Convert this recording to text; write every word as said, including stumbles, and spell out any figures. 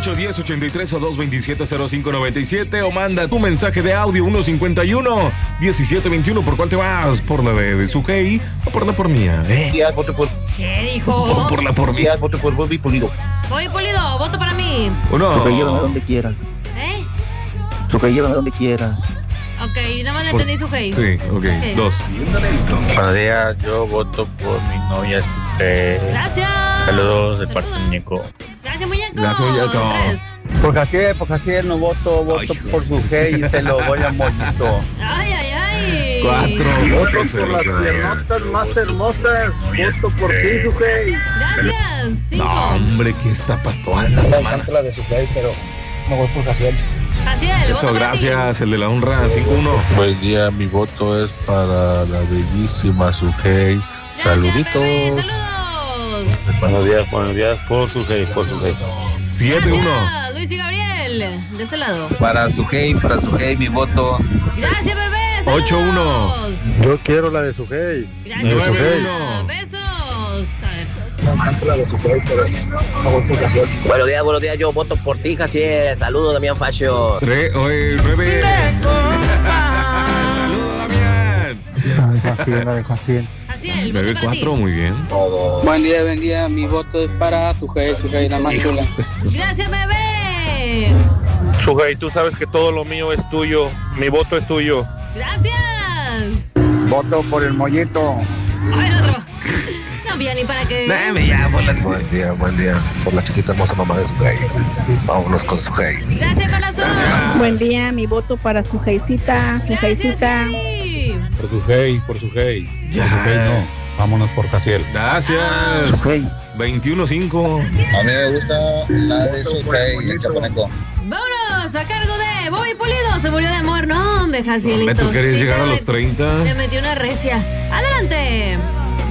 ocho uno cero, ochenta y tres o dos veintisiete cero cinco noventa y siete o manda tu mensaje de audio uno cincuenta y uno diecisiete veintiuno. ¿Por cuál te vas? ¿Por la de, de Sugey o por la por mía? ¿Eh? Ya, voto por... ¿Qué dijo? Por, por la por mía. Ya, voto por Bobby Pulido. Voy Pulido, voto para mí. Uno. Sugey, llévame donde quiera. ¿Eh? Sugey, llévame donde quiera. Ok, nada más le Por- entendí Sugey. Sí, ok. Ok. Dos. Buenos días, yo voto por mi novia Sugey. Gracias. Saludos de parte de Nico. Gracias, muñeco. Gracias, muñeco. Tres. Por Jaciel, por Jaciel no voto, voto Ay. por su G y se lo voy a Mollito. Ay, ay, ay. Cuatro. Voto Otro por las piernotas más hermosas, voto por ti, su G. Gracias. Cinco. No, hombre, ¿qué está pastoral la Me semana? encanta la de Sugey, pero me voy por Jaciel. Jaciel, voto Eso, para ti. gracias, el de la honra, cinco uno. Buen día, mi voto es para la bellísima Sugey. Gracias, Saluditos. bebé, saludos. Buenos días, buenos días, por Sugey, por Sugey. siete uno. Gracias, Luis y Gabriel. De ese lado. Para Sugey, para Sugey, mi voto. Gracias, bebé. Saludos. Ocho uno. Yo quiero la de su G. Gracias, Nueve bebé. uno. Besos. A ver. Me encanta la de Sugey, pero me voy por Jaciel. Buenos días, buenos días, yo voto por ti, Jaciel. Saludos, Damián Fashion. Tres, oye, nueve. Saludos, Damián. La de Jaciel, la de Jaciel. Jaciel, voto nueve para ti. cuatro, muy bien. Buen día, buen día. Mi voto es para Sugey, Sugey, la más chula. Gracias, bebé. Sugey, tú sabes que todo lo mío es tuyo. Mi voto es tuyo. Gracias. Voto por el Mollito. Ay, el otro. No, ya ni para qué. Dame ya, por la... Buen día, buen día, por la chiquita hermosa mamá de Sugey. Vámonos con Sugey. Gracias, corazón. Buen día, mi voto para su Geisita, su Geisita. Sí. Por Sugey, por Sugey. Ya. Por Sugey no, vámonos por Jaciel. Gracias. Sugey. veintiuno cinco. A mí me gusta la de Sugey y el chapaneco. Vámonos a cargo de Bobby Pulido. Se murió de amor, no, hombre, Jacielito. ¿Tú querías Sí, llegar a te- los treinta? Te metió una recia. Adelante.